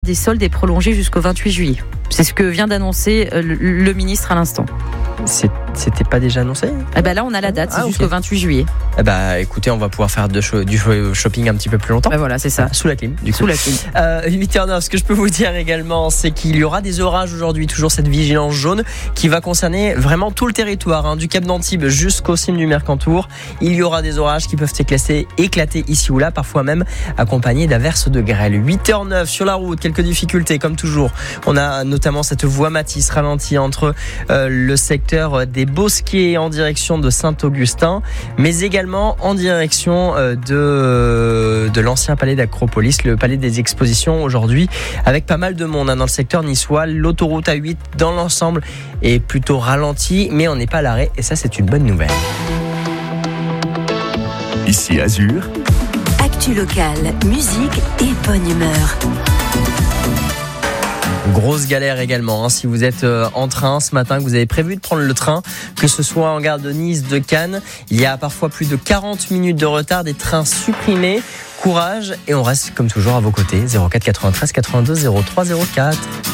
Des soldes est prolongé jusqu'au 28 juillet. C'est ce que vient d'annoncer le ministre à l'instant. C'était pas déjà annoncé ? Eh ben là, on a la date, c'est jusqu'au 28 juillet. Eh ben, écoutez, on va pouvoir faire du shopping un petit peu plus longtemps. Ben voilà, c'est ça. Sous la clim, du coup. Sous la clim. 8h09, ce que je peux vous dire également, c'est qu'il y aura des orages aujourd'hui. Toujours cette vigilance jaune qui va concerner vraiment tout le territoire, du Cap d'Antibes jusqu'aux cimes du Mercantour. Il y aura des orages qui peuvent éclater ici ou là, parfois même accompagnés d'averses de grêle. 8h09 sur la route, quelques difficultés comme toujours. On a notamment cette voie Matisse ralentie entre le secteur des Bosquets en direction de Saint-Augustin, mais également en direction de l'ancien palais d'Acropolis, le palais des expositions aujourd'hui, avec pas mal de monde dans le secteur niçois. L'autoroute A8 dans l'ensemble est plutôt ralentie, mais on n'est pas à l'arrêt et ça c'est une bonne nouvelle. Ici Azur. Actu locale, musique et bonne humeur. Grosse galère également, si vous êtes en train ce matin, que vous avez prévu de prendre le train, que ce soit en gare de Nice, de Cannes, il y a parfois plus de 40 minutes de retard, des trains supprimés. Courage et on reste comme toujours à vos côtés. 04 93 82 03 04.